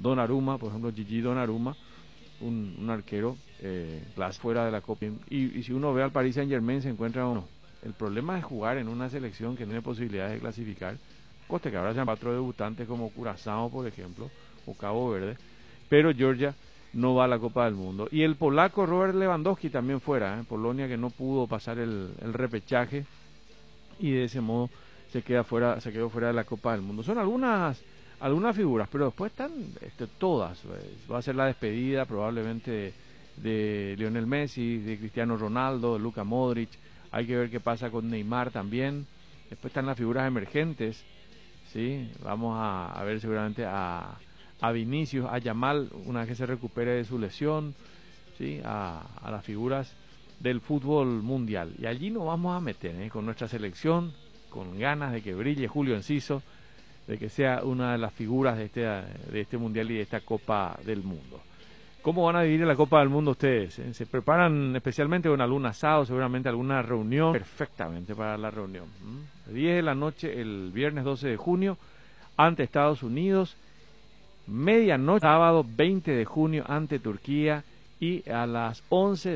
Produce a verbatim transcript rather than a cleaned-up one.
Donnarumma, por ejemplo, Gigi Donnarumma, un, un arquero eh, clase fuera de la Copa. Y, y si uno ve al Paris Saint-Germain se encuentra uno. El problema es jugar en una selección que no tiene posibilidades de clasificar. Coste que ahora sean cuatro debutantes como Curazao, por ejemplo, o Cabo Verde, pero Georgia no va a la Copa del Mundo. Y el polaco Robert Lewandowski también fuera, ¿eh? Polonia, que no pudo pasar el, el repechaje y de ese modo se queda fuera, se quedó fuera de la Copa del Mundo. Son algunas algunas figuras, pero después están este, todas. Va a ser la despedida probablemente de, de Lionel Messi, de Cristiano Ronaldo, de Luka Modric. Hay que ver qué pasa con Neymar también. Después están las figuras emergentes, ¿sí? Vamos a, a ver seguramente a, a Vinicius, a Yamal, una vez que se recupere de su lesión, ¿sí? A, a las figuras del fútbol mundial. Y allí nos vamos a meter, ¿eh? Con nuestra selección, con ganas de que brille Julio Enciso, de que sea una de las figuras de este, de este mundial y de esta Copa del Mundo. ¿Cómo van a vivir la Copa del Mundo ustedes? ¿Eh? ¿Se preparan especialmente con algún asado, seguramente alguna reunión? Perfectamente para la reunión. ¿Mm? diez de la noche el viernes doce de junio ante Estados Unidos, medianoche sábado veinte de junio ante Turquía y a las once